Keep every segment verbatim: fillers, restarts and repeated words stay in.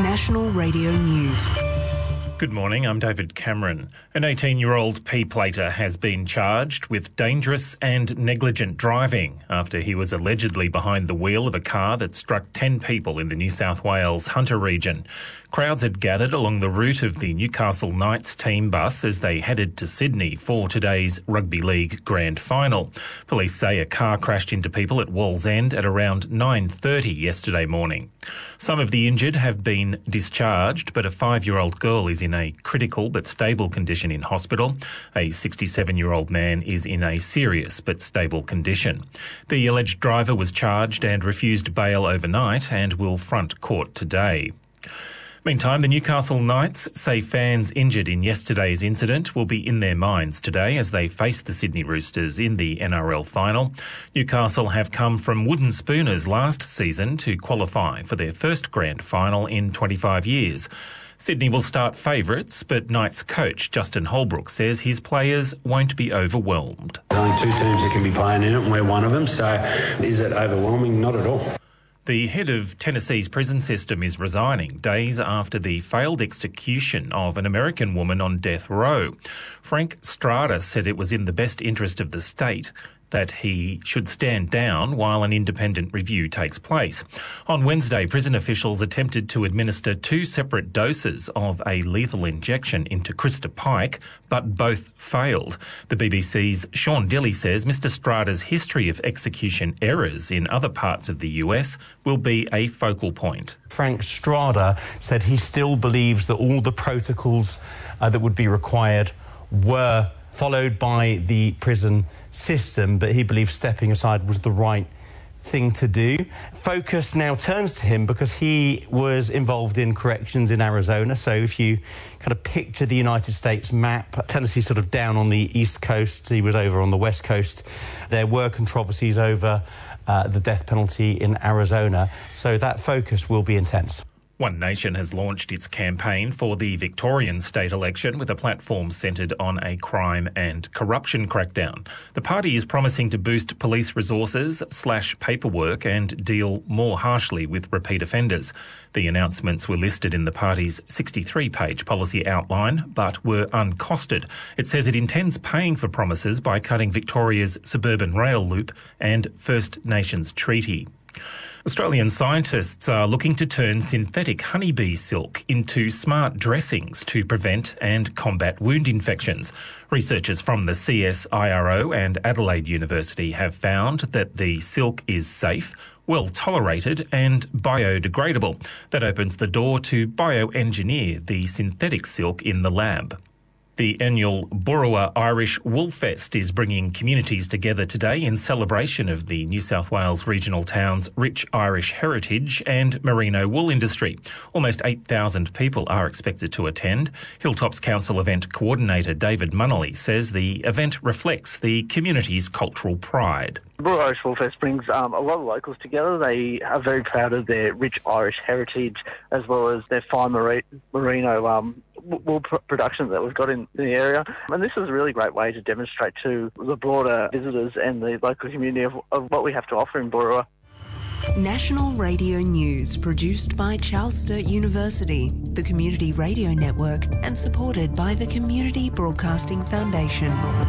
National Radio News. Good morning, I'm David Cameron. An eighteen-year-old P-plater has been charged with dangerous and negligent driving after he was allegedly behind the wheel of a car that struck ten people in the New South Wales Hunter region. Crowds had gathered along the route of the Newcastle Knights team bus as they headed to Sydney for today's Rugby League Grand Final. Police say a car crashed into people at Wallsend at around nine thirty yesterday morning. Some of the injured have been discharged, but a five-year-old girl is in a critical but stable condition in hospital. A sixty-seven-year-old man is in a serious but stable condition. The alleged driver was charged and refused bail overnight and will front court today. Meantime, the Newcastle Knights say fans injured in yesterday's incident will be in their minds today as they face the Sydney Roosters in the N R L final. Newcastle have come from wooden spooners last season to qualify for their first grand final in twenty-five years. Sydney will start favourites, but Knights coach Justin Holbrook says his players won't be overwhelmed. There's only two teams that can be playing in it and we're one of them, so is it overwhelming? Not at all. The head of Tennessee's prison system is resigning days after the failed execution of an American woman on death row. Frank Strada said it was in the best interest of the state that he should stand down while an independent review takes place. On Wednesday, prison officials attempted to administer two separate doses of a lethal injection into Krista Pike, but both failed. The B B C's Sean Dilley says Mister Strada's history of execution errors in other parts of the U S will be a focal point. Frank Strada said he still believes that all the protocols uh, that would be required were followed by the prison system, but he believes stepping aside was the right thing to do. Focus now turns to him because he was involved in corrections in Arizona. So if you kind of picture the United States map, Tennessee's sort of down on the east coast, he was over on the west coast. There were controversies over uh, the death penalty in Arizona, so that focus will be intense. One Nation has launched its campaign for the Victorian state election with a platform centred on a crime and corruption crackdown. The party is promising to boost police resources, slash paperwork and deal more harshly with repeat offenders. The announcements were listed in the party's sixty-three page policy outline but were uncosted. It says it intends paying for promises by cutting Victoria's suburban rail loop and First Nations treaty. Australian scientists are looking to turn synthetic honeybee silk into smart dressings to prevent and combat wound infections. Researchers from the C S I R O and Adelaide University have found that the silk is safe, well tolerated and biodegradable. That opens the door to bioengineer the synthetic silk in the lab. The annual Boorowa Irish Wool Fest is bringing communities together today in celebration of the New South Wales regional town's rich Irish heritage and merino wool industry. Almost eight thousand people are expected to attend. Hilltops Council event coordinator David Munnelly says the event reflects the community's cultural pride. The Boorowa Irish Wool Fest brings um, a lot of locals together. They are very proud of their rich Irish heritage as well as their fine merino um, wool production that we've got in the area. And this is a really great way to demonstrate to the broader visitors and the local community of, of what we have to offer in Boorowa. National Radio News, produced by Charles Sturt University, the Community Radio Network, and supported by the Community Broadcasting Foundation.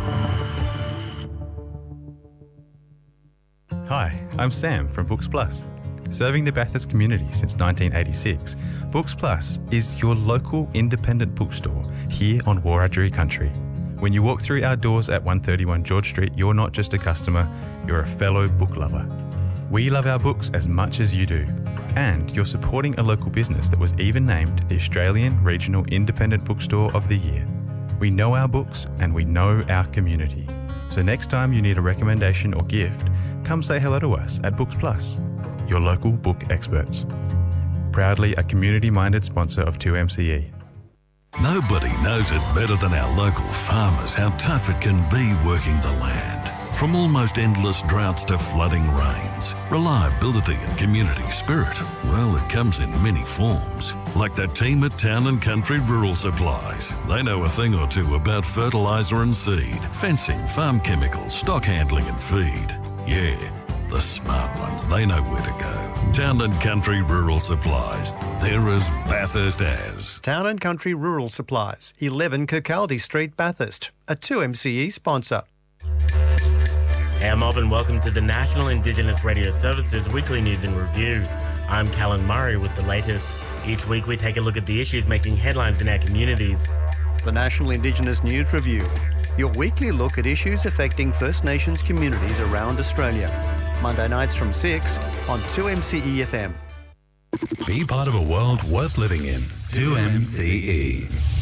Hi, I'm Sam from Books Plus. Serving the Bathurst community since nineteen eighty-six, Books Plus is your local independent bookstore here on Wiradjuri country. When you walk through our doors at one thirty-one George Street, you're not just a customer, you're a fellow book lover. We love our books as much as you do, and you're supporting a local business that was even named the Australian Regional Independent Bookstore of the Year. We know our books and we know our community. So next time you need a recommendation or gift, come say hello to us at Books Plus, your local book experts. Proudly a community-minded sponsor of two M C E. Nobody knows it better than our local farmers how tough it can be working the land. From almost endless droughts to flooding rains, reliability and community spirit, well, it comes in many forms. Like that team at Town and Country Rural Supplies. They know a thing or two about fertiliser and seed, fencing, farm chemicals, stock handling and feed. Yeah, the smart ones. They know where to go. Town and Country Rural Supplies. They're as Bathurst as. Town and Country Rural Supplies, eleven Kirkcaldy Street, Bathurst. A two M C E sponsor. Hey, I'm Bob and welcome to the National Indigenous Radio Services Weekly News and Review. I'm Callan Murray with the latest. Each week we take a look at the issues making headlines in our communities. The National Indigenous News Review, your weekly look at issues affecting First Nations communities around Australia. Monday nights from six on two M C E F M. Be part of a world worth living in. two M C E.